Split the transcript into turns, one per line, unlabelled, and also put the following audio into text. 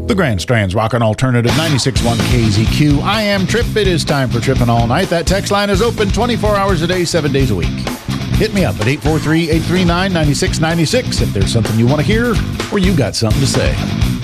The Grand Strand's Rockin' Alternative 96.1 KZQ. I am Trip. It is time for Trippin' All Night. That text line is open 24 hours a day, 7 days a week. Hit me up at 843-839-9696 if there's something you want to hear or you got something to say.